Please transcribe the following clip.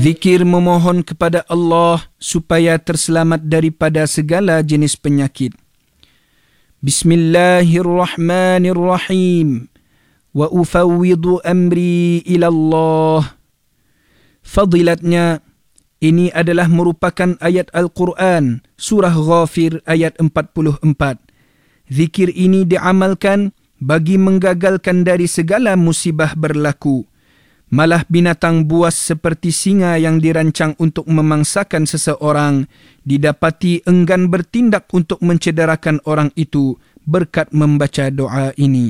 Zikir memohon kepada Allah supaya terselamat daripada segala jenis penyakit. Bismillahirrahmanirrahim. Wa ufawwidu amri ila Allah. Fadilatnya, ini adalah merupakan ayat Al-Quran, surah Ghafir ayat 44. Zikir ini diamalkan bagi menggagalkan dari segala musibah berlaku. Malah binatang buas seperti singa yang dirancang untuk memangsakan seseorang didapati enggan bertindak untuk mencederakan orang itu berkat membaca doa ini.